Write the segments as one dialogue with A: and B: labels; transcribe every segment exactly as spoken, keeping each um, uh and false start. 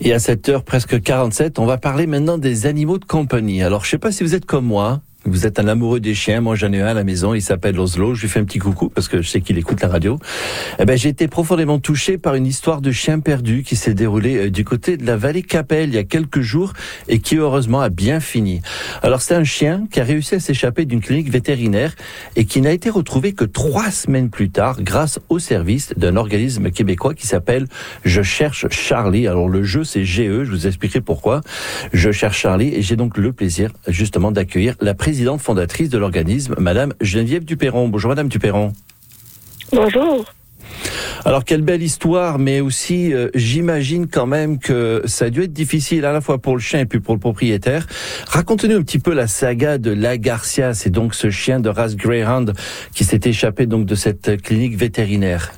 A: Et à sept heures presque quarante-sept, on va parler maintenant des animaux de compagnie. Alors, je sais pas si vous êtes comme moi. Vous êtes un amoureux des chiens. Moi, j'en ai un à la maison. Il s'appelle Oslo. Je lui fais un petit coucou parce que je sais qu'il écoute la radio. Eh ben, j'ai été profondément touché par une histoire de chien perdu qui s'est déroulée du côté de la vallée Capelle il y a quelques jours et qui, heureusement, a bien fini. Alors, c'est un chien qui a réussi à s'échapper d'une clinique vétérinaire et qui n'a été retrouvé que trois semaines plus tard grâce au service d'un organisme québécois qui s'appelle Je cherche Charlie. Alors, le jeu, c'est G E. Je vous expliquerai pourquoi. Je cherche Charlie et j'ai donc le plaisir, justement, d'accueillir la présidente présidente fondatrice de l'organisme, Madame Geneviève Duperron. Bonjour Madame Duperron.
B: Bonjour.
A: Alors quelle belle histoire, mais aussi euh, j'imagine quand même que ça a dû être difficile à la fois pour le chien et puis pour le propriétaire. Racontez-nous un petit peu la saga de La Garcia, c'est donc ce chien de race Greyhound qui s'est échappé donc de cette clinique vétérinaire.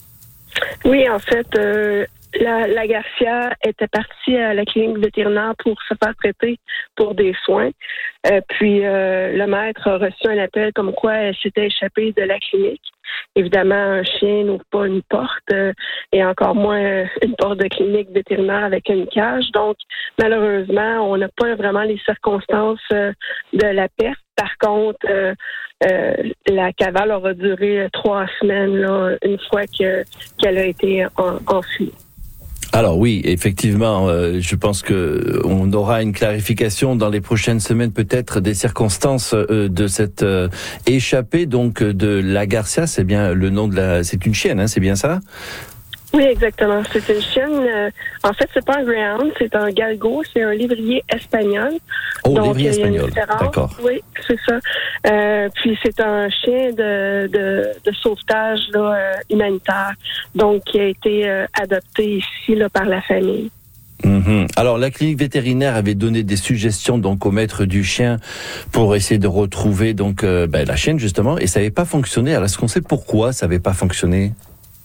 B: Oui, en fait, euh, la, la Garcia était partie à la clinique vétérinaire pour se faire traiter pour des soins. Euh, puis euh, le maître a reçu un appel comme quoi elle s'était échappée de la clinique. Évidemment, un chien n'ouvre pas une porte euh, et encore moins une porte de clinique vétérinaire avec une cage. Donc, malheureusement, on n'a pas vraiment les circonstances euh, de la perte. Par contre, euh, euh, la cavale aura duré trois semaines là, une fois que, qu'elle a été en, enfuie.
A: Alors oui, effectivement, euh, je pense que on aura une clarification dans les prochaines semaines, peut-être des circonstances euh, de cette euh, échappée donc de La Garcia. C'est bien le nom de la, c'est une chienne, hein, c'est bien ça?
B: Oui, exactement. C'est une chienne. Euh, en fait, c'est pas un greyhound, c'est un galgo, c'est un lévrier espagnol.
A: Oh,
B: donc,
A: lévrier espagnol. D'accord.
B: Oui, c'est ça. Euh, puis c'est un chien de de, de sauvetage là, euh, humanitaire, donc qui a été euh, adopté ici là par la famille.
A: Mmh. Alors la clinique vétérinaire avait donné des suggestions donc au maître du chien pour essayer de retrouver donc euh, ben, la chienne justement, et ça n'avait pas fonctionné. Alors est-ce qu'on sait pourquoi ça n'avait pas fonctionné?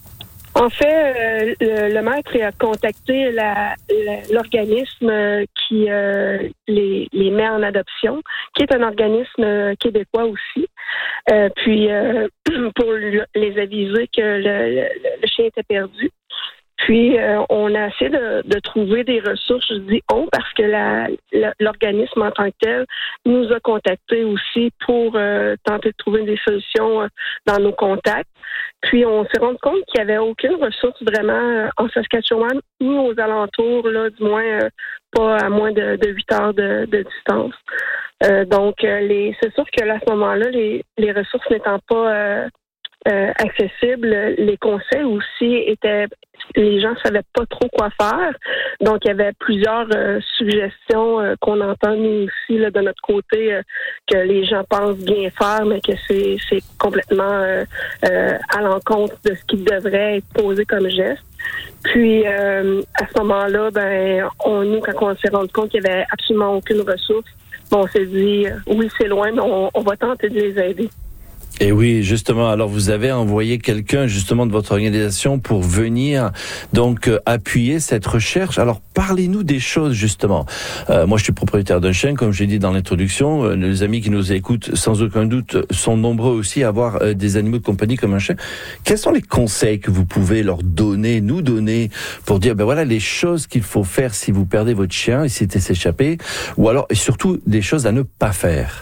B: En fait, euh, le, le maître a contacté la, la, l'organisme qui euh, les, les met en adoption, qui est un organisme québécois aussi. Euh, puis, euh, pour les aviser que le, le, le chien était perdu. Puis, euh, on a essayé de, de trouver des ressources. Je dis on parce que la, la, l'organisme en tant que tel nous a contactés aussi pour euh, tenter de trouver des solutions euh, dans nos contacts. Puis, on s'est rendu compte qu'il n'y avait aucune ressource vraiment euh, en Saskatchewan ni aux alentours, là, du moins euh, pas à moins de, de huit heures de, de distance. Euh, donc, euh, les, c'est sûr que là, à ce moment-là, les, les ressources n'étant pas euh, euh, accessibles, les conseils aussi étaient... Les gens savaient pas trop quoi faire. Donc, il y avait plusieurs euh, suggestions euh, qu'on entend nous aussi là, de notre côté euh, que les gens pensent bien faire, mais que c'est, c'est complètement euh, euh, à l'encontre de ce qui devrait être posé comme geste. Puis, euh, à ce moment-là, ben, on, nous, quand on s'est rendu compte qu'il n'y avait absolument aucune ressource, bon, on s'est dit, euh, oui, c'est loin, mais on, on va tenter de les aider.
A: Et oui, justement, alors vous avez envoyé quelqu'un justement de votre organisation pour venir donc euh, appuyer cette recherche. Alors parlez-nous des choses justement. Euh, moi je suis propriétaire d'un chien, comme j'ai dit dans l'introduction. Euh, les amis qui nous écoutent sans aucun doute sont nombreux aussi à avoir euh, des animaux de compagnie comme un chien. Quels sont les conseils que vous pouvez leur donner, nous donner, pour dire ben voilà les choses qu'il faut faire si vous perdez votre chien et s'il s'échappé, ou alors et surtout des choses à ne pas faire?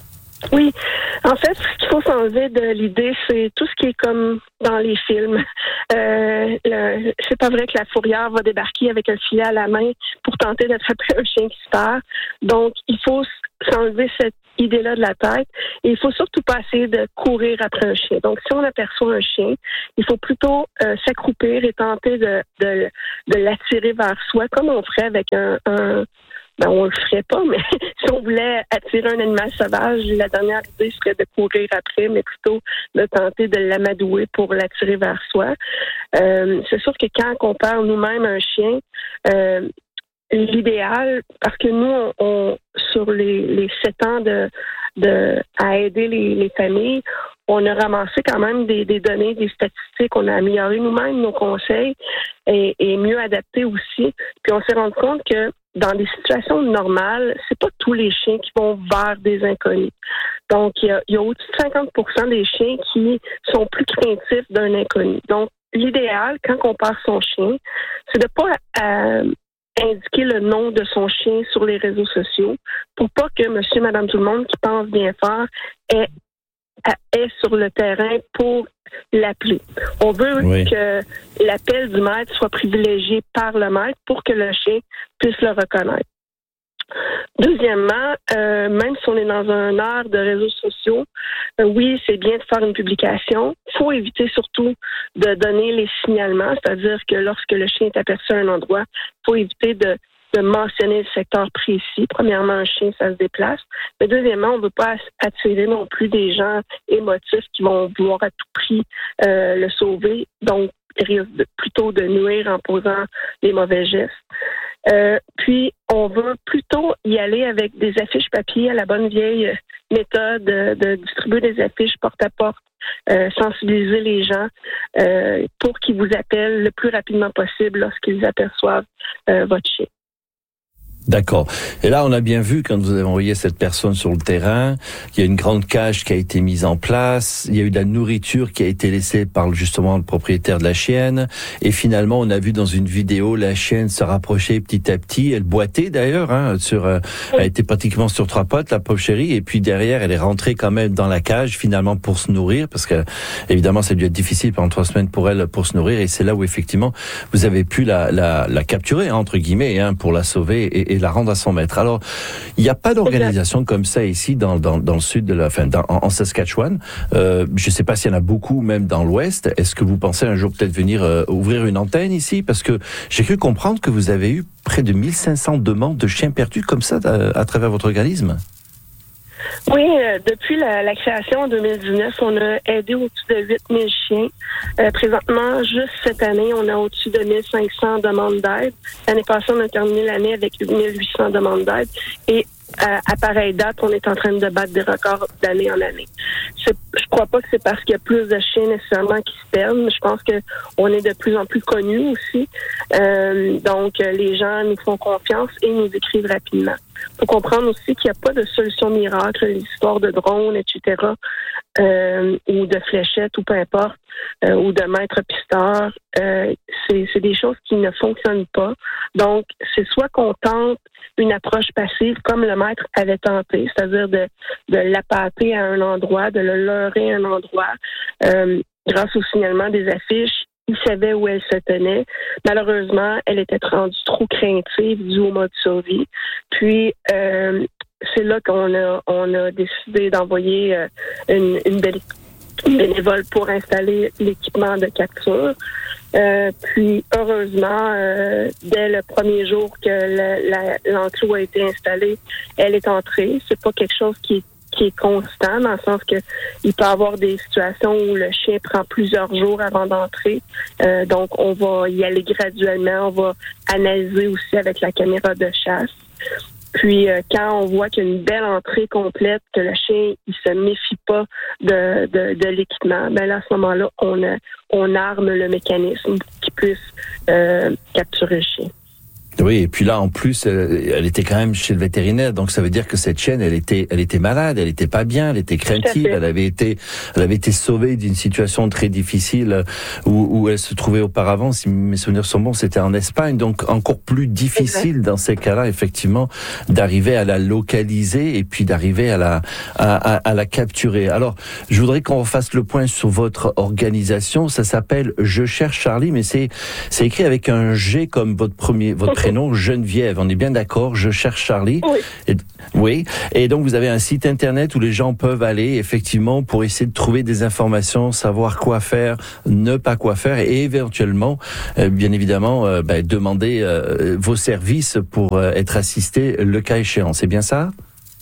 B: Oui. En fait, ce qu'il faut s'enlever de l'idée, c'est tout ce qui est comme dans les films. Euh, le, c'est pas vrai que la fourrière va débarquer avec un filet à la main pour tenter d'attraper un chien qui se perd. Donc, il faut s'enlever cette idée-là de la tête et il faut surtout pas essayer de courir après un chien. Donc, si on aperçoit un chien, il faut plutôt euh, s'accroupir et tenter de, de, de l'attirer vers soi, comme on ferait avec un... un Ben, on le ferait pas, mais si on voulait attirer un animal sauvage, la dernière idée serait de courir après, mais plutôt de tenter de l'amadouer pour l'attirer vers soi. Euh, c'est sûr que quand on perd nous-mêmes un chien, euh, l'idéal, parce que nous, on, on sur les, les sept ans de, de à aider les, les familles, on a ramassé quand même des, des données, des statistiques, on a amélioré nous-mêmes nos conseils et, et mieux adapté aussi. Puis on s'est rendu compte que dans des situations normales, c'est pas tous les chiens qui vont vers des inconnus. Donc, il y a, il y a au-dessus de cinquante pour cent des chiens qui sont plus craintifs d'un inconnu. Donc, l'idéal, quand on perd son chien, c'est de pas euh, indiquer le nom de son chien sur les réseaux sociaux pour pas que monsieur, madame, tout le monde qui pense bien faire ait est sur le terrain pour l'appeler. On veut oui. que l'appel du maître soit privilégié par le maître pour que le chien puisse le reconnaître. Deuxièmement, euh, même si on est dans un ère de réseaux sociaux, euh, oui, c'est bien de faire une publication. Il faut éviter surtout de donner les signalements, c'est-à-dire que lorsque le chien est aperçu à un endroit, il faut éviter de de mentionner le secteur précis. Premièrement, un chien, ça se déplace. Mais deuxièmement, on ne veut pas attirer non plus des gens émotifs qui vont vouloir à tout prix euh, le sauver. Donc, risque de, plutôt de nuire en posant des mauvais gestes. Euh, puis, on veut plutôt y aller avec des affiches papier à la bonne vieille méthode de, de distribuer des affiches porte-à-porte, euh, sensibiliser les gens euh, pour qu'ils vous appellent le plus rapidement possible lorsqu'ils aperçoivent euh, votre chien.
A: D'accord. Et là, on a bien vu, quand vous avez envoyé cette personne sur le terrain, il y a une grande cage qui a été mise en place, il y a eu de la nourriture qui a été laissée par justement le propriétaire de la chienne, et finalement, on a vu dans une vidéo la chienne se rapprocher petit à petit, elle boitait d'ailleurs, hein, sur, euh, elle était pratiquement sur trois pattes, la pauvre chérie, et puis derrière, elle est rentrée quand même dans la cage, finalement, pour se nourrir, parce que, évidemment, ça a dû être difficile pendant trois semaines pour elle, pour se nourrir, et c'est là où, effectivement, vous avez pu la, la, la capturer, entre guillemets, hein, pour la sauver, et, et la rendre à son maître. Alors, il n'y a pas d'organisation comme ça ici dans, dans, dans le sud de la, enfin, dans, en, en Saskatchewan. Euh, je ne sais pas s'il y en a beaucoup, même dans l'Ouest. Est-ce que vous pensez un jour peut-être venir euh, ouvrir une antenne ici? Parce que j'ai cru comprendre que vous avez eu près de mille cinq cents demandes de chiens perdus comme ça à, à travers votre organisme.
B: Oui, euh, depuis la, la création en deux mille dix-neuf, on a aidé au-dessus de huit mille chiens. Euh, présentement, juste cette année, on a au-dessus de mille cinq cents demandes d'aide. L'année passée, on a terminé l'année avec mille huit cents demandes d'aide. Et à, à pareille date, on est en train de battre des records d'année en année. C'est, je crois pas que c'est parce qu'il y a plus de chiens nécessairement qui se perdent. Je pense que on est de plus en plus connus aussi. Euh, donc, les gens nous font confiance et nous écrivent rapidement. Il faut comprendre aussi qu'il n'y a pas de solution miracle, les histoires de drones, et cetera, euh, ou de fléchettes, ou peu importe, euh, ou de maître pisteur. Euh, c'est, c'est des choses qui ne fonctionnent pas. Donc, c'est soit qu'on tente une approche passive, comme le maître avait tenté, c'est-à-dire de, de l'appâter à un endroit, de le leurrer à un endroit, euh, grâce au signalement des affiches. Il savait où elle se tenait. Malheureusement, elle était rendue trop craintive dû au mode survie. Puis, euh, c'est là qu'on a, on a décidé d'envoyer euh, une, une, bé- une bénévole pour installer l'équipement de capture. Euh, puis, heureusement, euh, dès le premier jour que la, la, l'enclos a été installé, elle est entrée. C'est pas quelque chose qui est qui est constant, dans le sens que il peut y avoir des situations où le chien prend plusieurs jours avant d'entrer. Euh, donc, on va y aller graduellement. On va analyser aussi avec la caméra de chasse. Puis, euh, quand on voit qu'il y a une belle entrée complète, que le chien il se méfie pas de, de, de l'équipement, ben là, à ce moment-là, on, a, on arme le mécanisme qui puisse euh, capturer le chien.
A: Oui, et puis là, en plus, elle, elle était quand même chez le vétérinaire, donc ça veut dire que cette chienne, elle était, elle était malade, elle était pas bien, elle était craintive, elle avait été, elle avait été sauvée d'une situation très difficile où, où elle se trouvait auparavant. Si mes souvenirs sont bons, c'était en Espagne, donc encore plus difficile dans ces cas-là, effectivement, d'arriver à la localiser et puis d'arriver à la, à, à, à la capturer. Alors, je voudrais qu'on fasse le point sur votre organisation. Ça s'appelle Je cherche Charlie, mais c'est, c'est écrit avec un G comme votre premier, votre prénom. Geneviève, on est bien d'accord, Je cherche Charlie.
B: Oui.
A: Et, oui. Et donc, vous avez un site internet où les gens peuvent aller, effectivement, pour essayer de trouver des informations, savoir quoi faire, ne pas quoi faire, et éventuellement, euh, bien évidemment, euh, ben, demander euh, vos services pour euh, être assisté le cas échéant. C'est bien ça?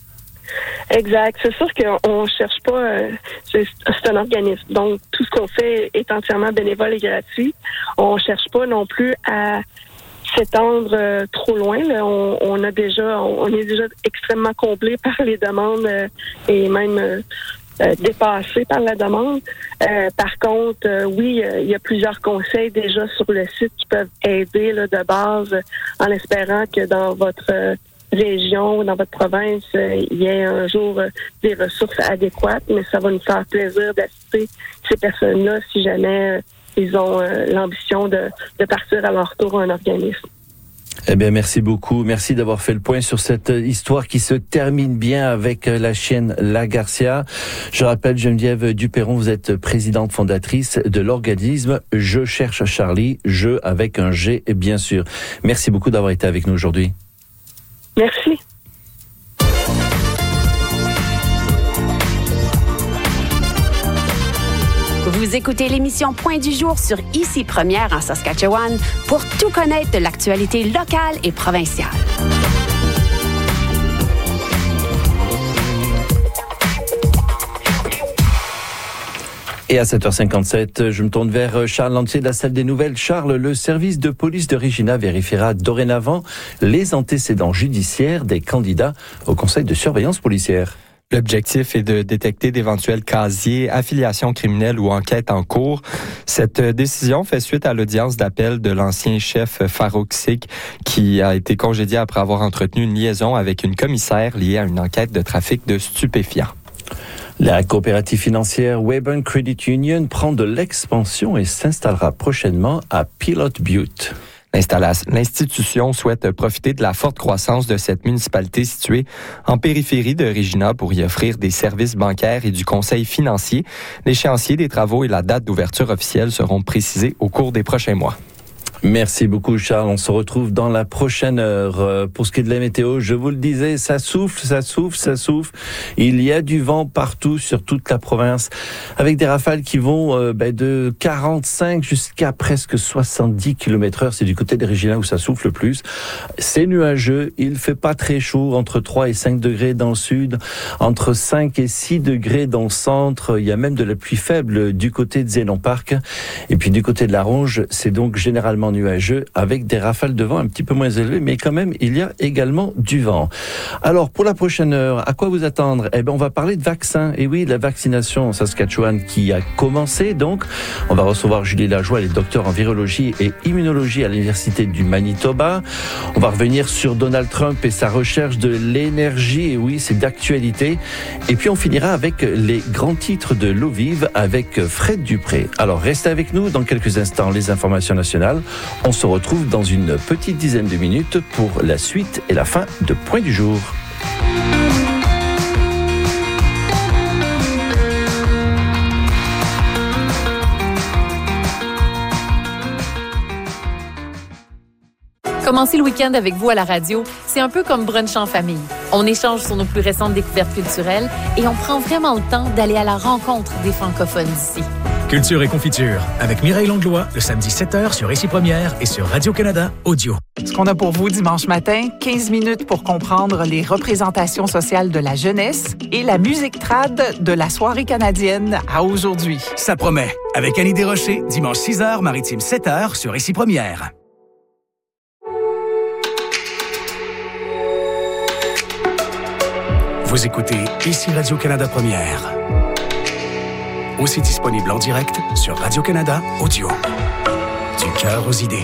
B: Exact. C'est sûr qu'on ne cherche pas, euh, c'est, c'est un organisme. Donc, tout ce qu'on fait est entièrement bénévole et gratuit. On ne cherche pas non plus à s'étendre euh, trop loin. Là. On, on a déjà, on, on est déjà extrêmement comblé par les demandes euh, et même euh, euh, dépassé par la demande. Euh, par contre, euh, oui, euh, il y a plusieurs conseils déjà sur le site qui peuvent aider là, de base, euh, en espérant que dans votre euh, région, dans votre province, euh, il y ait un jour euh, des ressources adéquates. Mais ça va nous faire plaisir d'assister ces personnes-là si jamais euh, ils ont euh, l'ambition de, de partir à leur tour un organisme.
A: Eh bien, merci beaucoup. Merci d'avoir fait le point sur cette histoire qui se termine bien avec la chienne La Garcia. Je rappelle, Geneviève Duperron, vous êtes présidente fondatrice de l'organisme Je cherche Charlie, je avec un G, bien sûr. Merci beaucoup d'avoir été avec nous aujourd'hui.
B: Merci.
C: Vous écoutez l'émission Point du jour sur Ici Première en Saskatchewan pour tout connaître de l'actualité locale et provinciale.
A: Et à sept heures cinquante-sept, je me tourne vers Charles Lantier de la salle des nouvelles. Charles, le service de police de Regina vérifiera dorénavant les antécédents judiciaires des candidats au conseil de surveillance policière.
D: L'objectif est de détecter d'éventuels casiers, affiliations criminelles ou enquêtes en cours. Cette décision fait suite à l'audience d'appel de l'ancien chef Farouk Sikh qui a été congédié après avoir entretenu une liaison avec une commissaire liée à une enquête de trafic de stupéfiants.
A: La coopérative financière Weyburn Credit Union prend de l'expansion et s'installera prochainement à Pilot Butte.
D: L'institution souhaite profiter de la forte croissance de cette municipalité située en périphérie de Regina pour y offrir des services bancaires et du conseil financier. L'échéancier des travaux et la date d'ouverture officielle seront précisés au cours des prochains mois.
A: Merci beaucoup, Charles. On se retrouve dans la prochaine heure. Pour ce qui est de la météo, je vous le disais, ça souffle, ça souffle, ça souffle. Il y a du vent partout sur toute la province, avec des rafales qui vont euh, ben, de quarante-cinq jusqu'à presque soixante-dix kilomètres heure. C'est du côté de Regina où ça souffle le plus. C'est nuageux. Il fait pas très chaud, entre trois et cinq degrés dans le sud, entre cinq et six degrés dans le centre. Il y a même de la pluie faible du côté de Zénon Park. Et puis du côté de la Ronge, c'est donc généralement nuageux avec des rafales de vent un petit peu moins élevées, mais quand même il y a également du vent. Alors pour la prochaine heure, à quoi vous attendre? Eh bien on va parler de vaccins. Et oui, la vaccination en Saskatchewan qui a commencé donc. On va recevoir Julie Lajoie, elle est docteur en virologie et immunologie à l'université du Manitoba. On va revenir sur Donald Trump et sa recherche de l'énergie. Et oui, c'est d'actualité. Et puis on finira avec les grands titres de l'eau vive avec Fred Dupré. Alors restez avec nous dans quelques instants, les informations nationales. On se retrouve dans une petite dizaine de minutes pour la suite et la fin de Point du jour.
E: Commencer le week-end avec vous à la radio, c'est un peu comme brunch en famille. On échange sur nos plus récentes découvertes culturelles et on prend vraiment le temps d'aller à la rencontre des francophones d'ici.
F: Culture et confiture, avec Mireille Langlois, le samedi sept heures sur Ici Première et sur Radio-Canada Audio.
G: Ce qu'on a pour vous dimanche matin, quinze minutes pour comprendre les représentations sociales de la jeunesse et la musique trad de la soirée canadienne à aujourd'hui.
F: Ça promet, avec Annie Desrochers, dimanche six heures, maritime sept heures sur Ici Première. Vous écoutez Ici Radio-Canada Première. Aussi disponible en direct sur Radio-Canada Audio. Du cœur aux idées.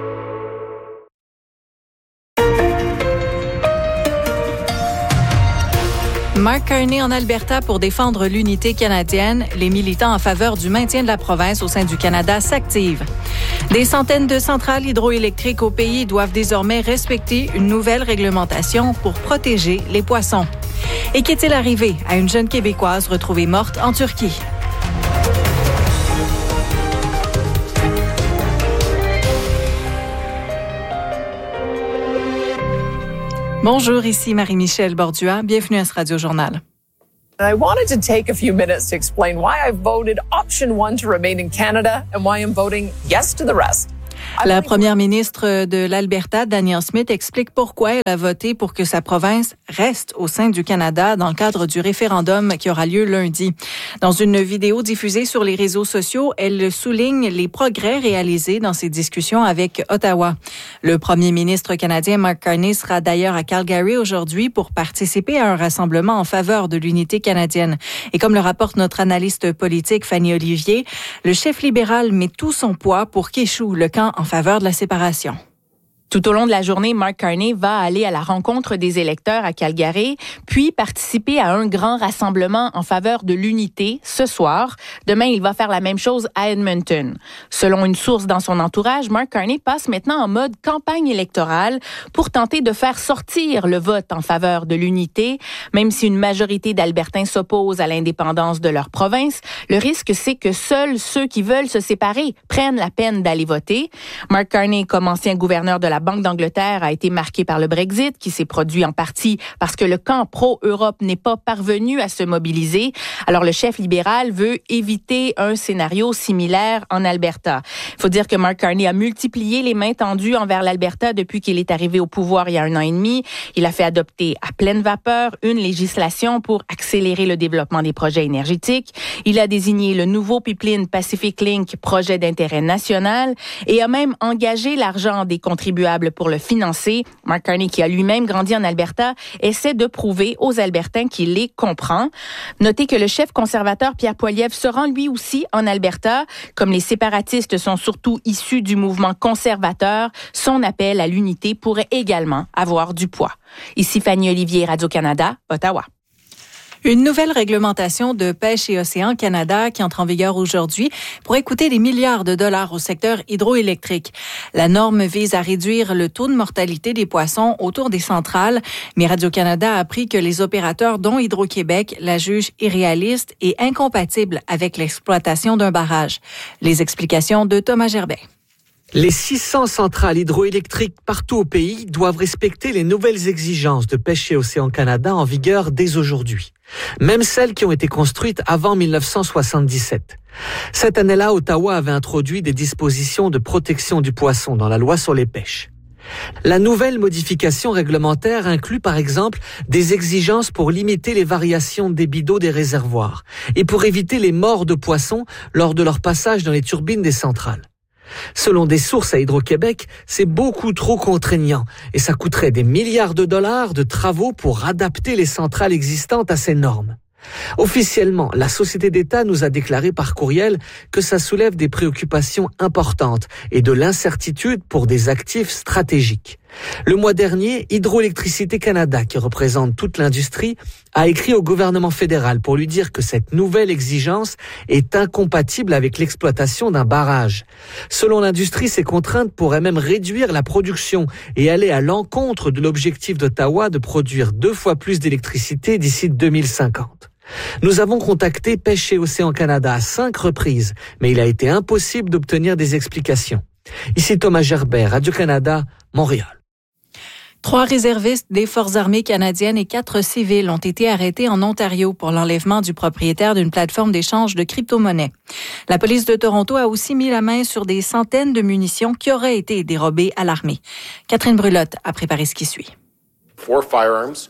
H: Mark Carney en Alberta pour défendre l'unité canadienne. Les militants en faveur du maintien de la province au sein du Canada s'activent. Des centaines de centrales hydroélectriques au pays doivent désormais respecter une nouvelle réglementation pour protéger les poissons. Et qu'est-il arrivé à une jeune Québécoise retrouvée morte en Turquie? Bonjour, ici Marie-Michel Bordua. Bienvenue à ce Radio Journal.
I: I wanted to take a few minutes to explain why I voted option one to remain in Canada and why I'm voting yes to the rest.
H: La première ministre de l'Alberta, Danielle Smith, explique pourquoi elle a voté pour que sa province reste au sein du Canada dans le cadre du référendum qui aura lieu lundi. Dans une vidéo diffusée sur les réseaux sociaux, elle souligne les progrès réalisés dans ses discussions avec Ottawa. Le premier ministre canadien Mark Carney sera d'ailleurs à Calgary aujourd'hui pour participer à un rassemblement en faveur de l'unité canadienne. Et comme le rapporte notre analyste politique Fanny Olivier, le chef libéral met tout son poids pour qu'échoue le camp en faveur de la séparation.
J: Tout au long de la journée, Mark Carney va aller à la rencontre des électeurs à Calgary, puis participer à un grand rassemblement en faveur de l'unité ce soir. Demain, il va faire la même chose à Edmonton. Selon une source dans son entourage, Mark Carney passe maintenant en mode campagne électorale pour tenter de faire sortir le vote en faveur de l'unité. Même si une majorité d'Albertains s'opposent à l'indépendance de leur province, le risque, c'est que seuls ceux qui veulent se séparer prennent la peine d'aller voter. Mark Carney, comme ancien gouverneur de la Banque d'Angleterre, a été marqué par le Brexit, qui s'est produit en partie parce que le camp pro-Europe n'est pas parvenu à se mobiliser. Alors, le chef libéral veut éviter un scénario similaire en Alberta. Il faut dire que Mark Carney a multiplié les mains tendues envers l'Alberta depuis qu'il est arrivé au pouvoir il y a un an et demi. Il a fait adopter à pleine vapeur une législation pour accélérer le développement des projets énergétiques. Il a désigné le nouveau pipeline Pacific Link, projet d'intérêt national, et a même engagé l'argent des contribuables pour le financer. Mark Carney, qui a lui-même grandi en Alberta, essaie de prouver aux Albertains qu'il les comprend. Notez que le chef conservateur Pierre Poilievre se rend lui aussi en Alberta. Comme les séparatistes sont surtout issus du mouvement conservateur, son appel à l'unité pourrait également avoir du poids. Ici Fanny Olivier, Radio-Canada, Ottawa.
H: Une nouvelle réglementation de pêche et océan Canada qui entre en vigueur aujourd'hui pourrait coûter des milliards de dollars au secteur hydroélectrique. La norme vise à réduire le taux de mortalité des poissons autour des centrales, mais Radio-Canada a appris que les opérateurs, dont Hydro-Québec, la jugent irréaliste et incompatible avec l'exploitation d'un barrage. Les explications de Thomas Gerbet.
K: Les six cents centrales hydroélectriques partout au pays doivent respecter les nouvelles exigences de pêche et océan Canada en vigueur dès aujourd'hui. Même celles qui ont été construites avant mille neuf cent soixante-dix-sept. Cette année-là, Ottawa avait introduit des dispositions de protection du poisson dans la loi sur les pêches. La nouvelle modification réglementaire inclut par exemple des exigences pour limiter les variations de débit d'eau des réservoirs et pour éviter les morts de poissons lors de leur passage dans les turbines des centrales. Selon des sources à Hydro-Québec, c'est beaucoup trop contraignant et ça coûterait des milliards de dollars de travaux pour adapter les centrales existantes à ces normes. Officiellement, la Société d'État nous a déclaré par courriel que ça soulève des préoccupations importantes et de l'incertitude pour des actifs stratégiques. Le mois dernier, Hydroélectricité Canada, qui représente toute l'industrie, a écrit au gouvernement fédéral pour lui dire que cette nouvelle exigence est incompatible avec l'exploitation d'un barrage. Selon l'industrie, ces contraintes pourraient même réduire la production et aller à l'encontre de l'objectif d'Ottawa de produire deux fois plus d'électricité d'ici deux mille cinquante. Nous avons contacté Pêche et Océan Canada à cinq reprises, mais il a été impossible d'obtenir des explications. Ici Thomas Gerbet, Radio-Canada, Montréal.
H: Trois réservistes des Forces armées canadiennes et quatre civils ont été arrêtés en Ontario pour l'enlèvement du propriétaire d'une plateforme d'échange de crypto-monnaies. La police de Toronto a aussi mis la main sur des centaines de munitions qui auraient été dérobées à l'armée. Catherine Brulotte a préparé ce qui suit.
L: Four firearms.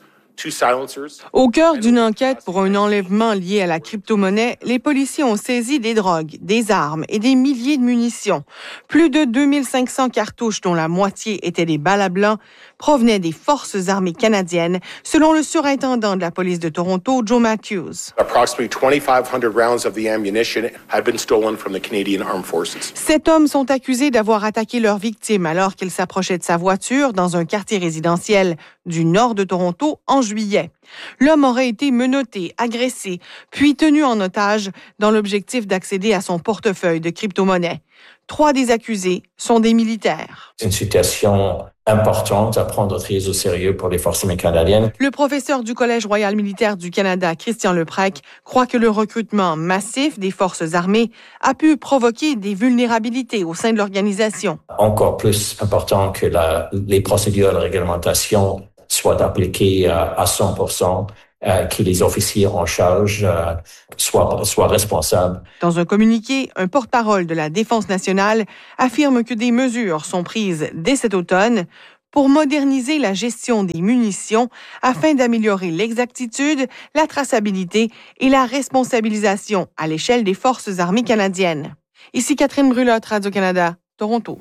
L: Au cœur d'une enquête pour un enlèvement lié à la crypto-monnaie, les policiers ont saisi des drogues, des armes et des milliers de munitions. Plus de deux mille cinq cents cartouches, dont la moitié étaient des balles à blanc, provenaient des Forces armées canadiennes, selon le surintendant de la police de Toronto, Joe Matthews.
M: Approximately twenty-five hundred rounds of the ammunition had been stolen from the Canadian Armed Forces.
L: Sept hommes sont accusés d'avoir attaqué leur victime alors qu'ils s'approchaient de sa voiture dans un quartier résidentiel du nord de Toronto en juillet. L'homme aurait été menotté, agressé, puis tenu en otage dans l'objectif d'accéder à son portefeuille de crypto-monnaies. Trois des accusés sont des militaires.
N: C'est une situation importante à prendre très au sérieux pour les forces armées canadiennes.
L: Le professeur du Collège royal militaire du Canada, Christian Leprec, croit que le recrutement massif des forces armées a pu provoquer des vulnérabilités au sein de l'organisation.
N: Encore plus important que la, les procédures de réglementation soient appliquées à, à cent pour cent, euh, que les officiers en charge euh, soient, soient responsables.
L: Dans un communiqué, un porte-parole de la Défense nationale affirme que des mesures sont prises dès cet automne pour moderniser la gestion des munitions afin d'améliorer l'exactitude, la traçabilité et la responsabilisation à l'échelle des Forces armées canadiennes. Ici Catherine Brulotte, Radio-Canada, Toronto.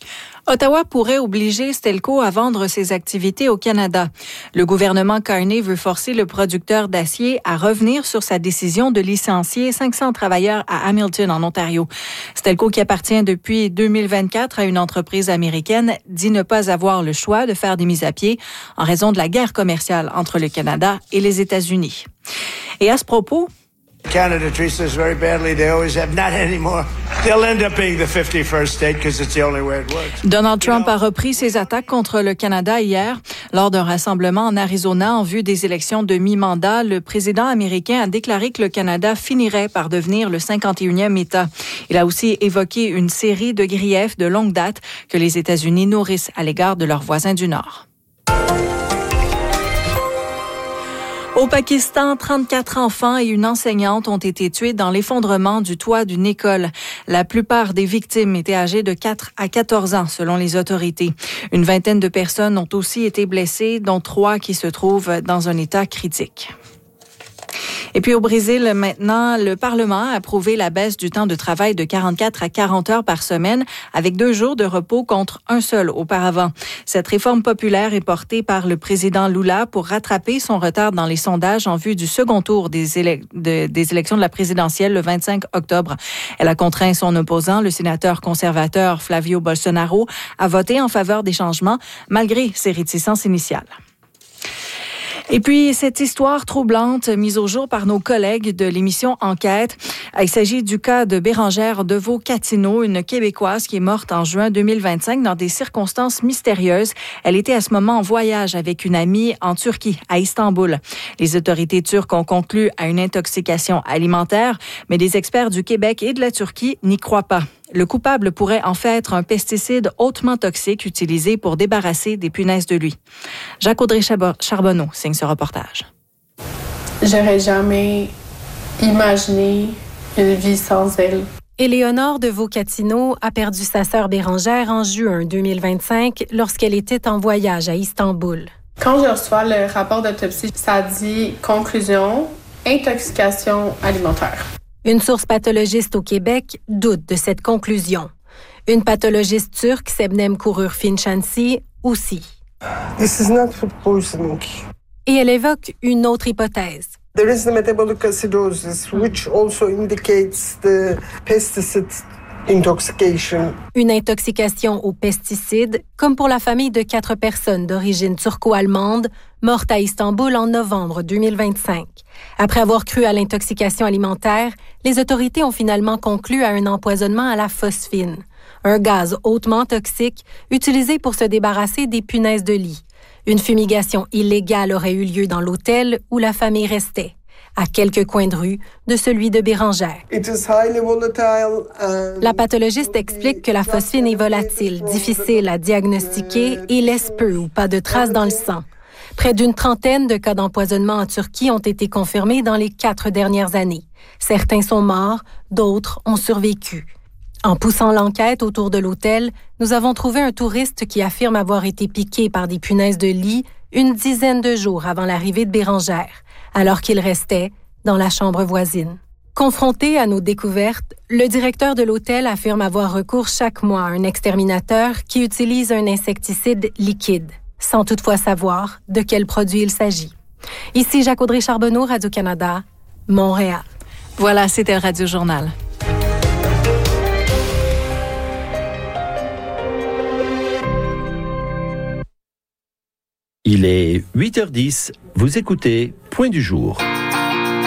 H: Ottawa pourrait obliger Stelco à vendre ses activités au Canada. Le gouvernement Carney veut forcer le producteur d'acier à revenir sur sa décision de licencier cinq cents travailleurs à Hamilton, en Ontario. Stelco, qui appartient depuis deux mille vingt-quatre à une entreprise américaine, dit ne pas avoir le choix de faire des mises à pied en raison de la guerre commerciale entre le Canada et les États-Unis. Et à ce propos,
O: Canada treats us very badly. They always have. Not anymore. They'll end up being the fifty-first state because it's the only way it works.
H: Donald Trump a repris ses attaques contre le Canada hier. Lors d'un rassemblement en Arizona en vue des élections de mi-mandat, le président américain a déclaré que le Canada finirait par devenir le cinquante et unième État. Il a aussi évoqué une série de griefs de longue date que les États-Unis nourrissent à l'égard de leurs voisins du Nord. Au Pakistan, trente-quatre enfants et une enseignante ont été tués dans l'effondrement du toit d'une école. La plupart des victimes étaient âgées de quatre à quatorze ans, selon les autorités. Une vingtaine de personnes ont aussi été blessées, dont trois qui se trouvent dans un état critique. Et puis au Brésil, maintenant, le Parlement a approuvé la baisse du temps de travail de quarante-quatre à quarante heures par semaine, avec deux jours de repos contre un seul auparavant. Cette réforme populaire est portée par le président Lula pour rattraper son retard dans les sondages en vue du second tour des, élec- de, des élections de la présidentielle le vingt-cinq octobre. Elle a contraint son opposant, le sénateur conservateur Flavio Bolsonaro, à voter en faveur des changements, malgré ses réticences initiales. Et puis, cette histoire troublante mise au jour par nos collègues de l'émission Enquête. Il s'agit du cas de Bérangère Deveau-Catino, une Québécoise qui est morte en juin deux mille vingt-cinq dans des circonstances mystérieuses. Elle était à ce moment en voyage avec une amie en Turquie, à Istanbul. Les autorités turques ont conclu à une intoxication alimentaire, mais des experts du Québec et de la Turquie n'y croient pas. Le coupable pourrait en fait être un pesticide hautement toxique utilisé pour débarrasser des punaises de lit. Jacques-Audrey Charbonneau signe ce reportage.
P: J'aurais jamais imaginé une vie sans elle.
Q: Éléonore Deveau-Catino a perdu sa sœur Bérangère en juin deux mille vingt-cinq lorsqu'elle était en voyage à Istanbul.
P: Quand je reçois le rapport d'autopsie, ça dit conclusion, intoxication alimentaire.
Q: Une source pathologiste au Québec doute de cette conclusion. Une pathologiste turque, Sebnem Kurur Finchansi, aussi.
R: This is not food poisoning.
Q: Et elle évoque une autre hypothèse.
R: There is the metabolic acidosis, which also indicates the pesticide intoxication.
Q: Une intoxication aux pesticides, comme pour la famille de quatre personnes d'origine turco-allemande mortes à Istanbul en novembre deux mille vingt-cinq. Après avoir cru à l'intoxication alimentaire, les autorités ont finalement conclu à un empoisonnement à la phosphine, un gaz hautement toxique utilisé pour se débarrasser des punaises de lit. Une fumigation illégale aurait eu lieu dans l'hôtel où la famille restait, à quelques coins de rue de celui de Bérangère. La pathologiste explique que la phosphine est volatile, difficile à diagnostiquer et laisse peu ou pas de traces dans le sang. Près d'une trentaine de cas d'empoisonnement en Turquie ont été confirmés dans les quatre dernières années. Certains sont morts, d'autres ont survécu. En poussant l'enquête autour de l'hôtel, nous avons trouvé un touriste qui affirme avoir été piqué par des punaises de lit une dizaine de jours avant l'arrivée de Bérangère, alors qu'il restait dans la chambre voisine. Confronté à nos découvertes, le directeur de l'hôtel affirme avoir recours chaque mois à un exterminateur qui utilise un insecticide liquide, sans toutefois savoir de quel produit il s'agit. Ici Jacques-Audrey Charbonneau, Radio-Canada, Montréal.
H: Voilà, c'était le Radio-Journal.
A: Il est huit heures dix, vous écoutez Point du jour.